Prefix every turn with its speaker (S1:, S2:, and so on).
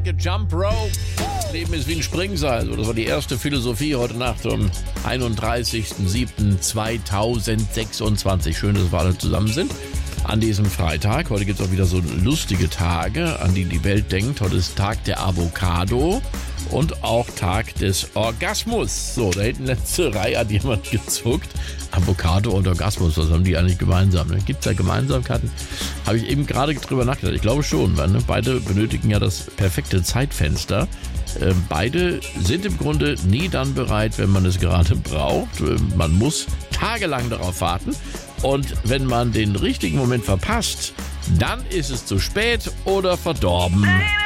S1: Take a Jump Rope. Leben ist wie ein Springseil. Das war die erste Philosophie heute Nacht um 31.07.2026. Schön, dass wir alle zusammen sind an diesem Freitag. Heute gibt es auch wieder so lustige Tage, an die die Welt denkt. Heute ist Tag der Avocado und auch Tag des Orgasmus. So, da hinten letzte Reihe hat jemand gezuckt. Avocado und Orgasmus, was haben die eigentlich gemeinsam? Gibt es da Gemeinsamkeiten? Habe ich eben gerade drüber nachgedacht. Ich glaube schon, weil beide benötigen ja das perfekte Zeitfenster. Beide sind im Grunde nie dann bereit, wenn man es gerade braucht. Man muss tagelang darauf warten. Und wenn man den richtigen Moment verpasst, dann ist es zu spät oder verdorben.